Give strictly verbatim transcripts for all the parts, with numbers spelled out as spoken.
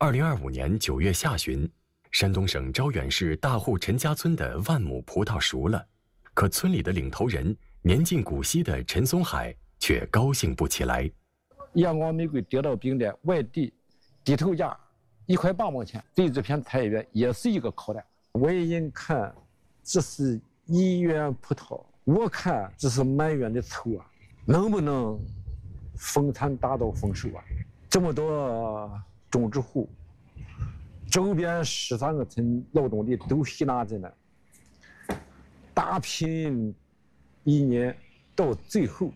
二零二五年九月下旬，山东省招远市大户陈家村的万亩葡萄熟了，可村里的领头人年近古稀的陈松海却高兴不起来。 阳光玫瑰得到冰的外地低头价一块八毛钱，对这片菜园也是一个考验。外人看这是一元葡萄，我看这是满园的愁啊，能不能丰产达到丰收啊？这么多种植户，周边十三个村劳动力都吸纳着呢，打拼一年到最后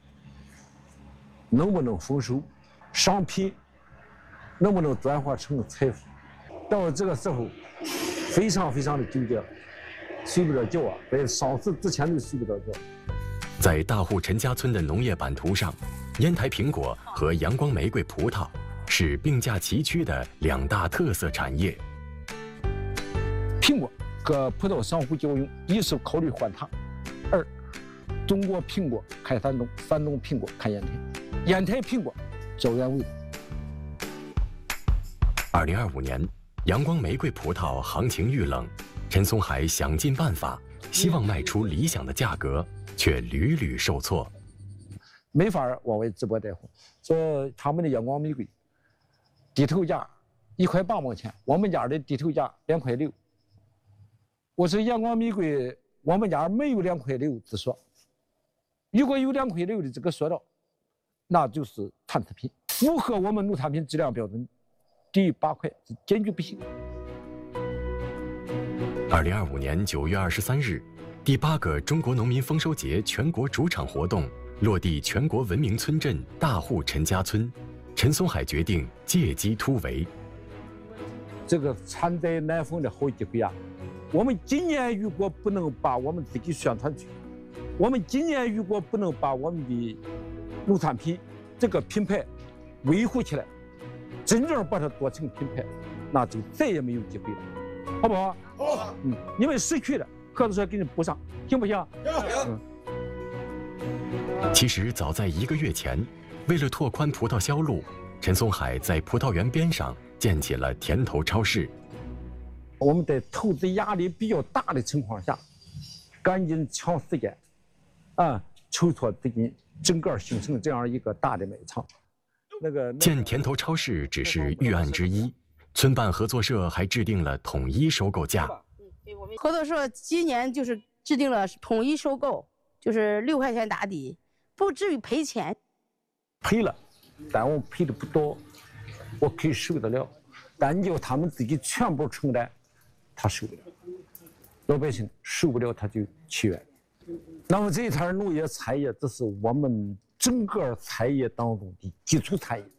能不能丰收，商品能不能转化成财富？到这个时候，非常非常的纠结，睡不着觉啊！在上市之前都睡不着觉。 在大户陈家村的农业版图上，烟台苹果和阳光玫瑰葡萄是并驾齐驱的两大特色产业。 苹果和葡萄相互交用，一是考虑换塔，二中国苹果看山东，山东苹果看烟台，烟台苹果胶原味。 二零二五年，阳光玫瑰葡萄行情遇冷，陈松海想尽办法，希望卖出理想的价格，却屡屡受挫。 没法往外直播带货，说他们的阳光玫瑰低头价一块八毛钱，我们家的低头价两块六。我说阳光玫瑰，我们家没有两块六之说，如果有两块六的这个说道，那就是残次品，符合我们农产品质量标准，低于八块是坚决不行。 二零二五年九月二十三日，第八个中国农民丰收节全国主场活动落地全国文明村镇大户陈家村，陈松海决定借机突围。 这个产在南丰的好机会啊！我们今年如果不能把我们自己宣传出去，我们今年如果不能把我们的农产品这个品牌维护起来，真正把它做成品牌，那就再也没有机会了，好不好？好。嗯，你们失去了，合作社给你补上，行不行？行。 嗯。其实早在一个月前，为了拓宽葡萄销路，陈松海在葡萄园边上建起了田头超市。 我们在投资压力比较大的情况下，赶紧抢时间，啊，筹措资金，整个形成这样一个大的卖场。那个建田头超市只是预案之一，村办合作社还制定了统一收购价。 合作社今年就是制定了统一收购，就是六块钱打底，不至于赔钱。 赔了，但我赔的不多，我可以受得了。但你要他们自己全部承担，他受不了。老百姓受不了，他就起源。那么这一摊农业产业，这是我们整个产业当中的基础产业。